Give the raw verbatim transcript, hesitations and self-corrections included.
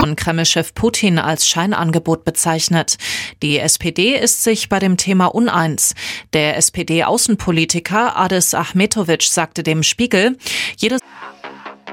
von Kreml-Chef Putin als Scheinangebot bezeichnet. Die S P D ist sich bei dem Thema uneins. Der S P D-Außenpolitiker Adis Ahmetovic sagte dem Spiegel, jedes